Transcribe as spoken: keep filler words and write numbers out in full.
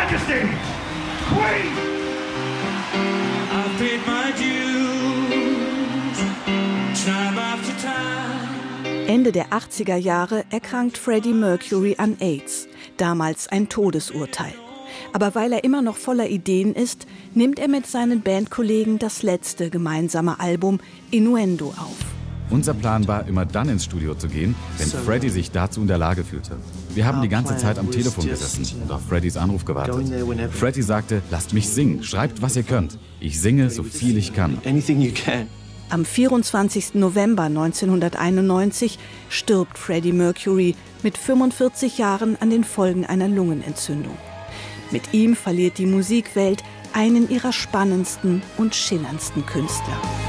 Majesty, Queen. I've paid my dues, time after time. Ende der achtziger Jahre erkrankt Freddie Mercury an AIDS, damals ein Todesurteil. Aber weil er immer noch voller Ideen ist, nimmt er mit seinen Bandkollegen das letzte gemeinsame Album Innuendo auf. Unser Plan war, immer dann ins Studio zu gehen, wenn Freddie sich dazu in der Lage fühlte. Wir haben die ganze Zeit am Telefon gesessen und auf Freddys Anruf gewartet. Freddie sagte, lasst mich singen, schreibt, was ihr könnt. Ich singe, so viel ich kann. Am vierundzwanzigsten November neunzehnhunderteinundneunzig stirbt Freddie Mercury mit fünfundvierzig Jahren an den Folgen einer Lungenentzündung. Mit ihm verliert die Musikwelt einen ihrer spannendsten und schillerndsten Künstler.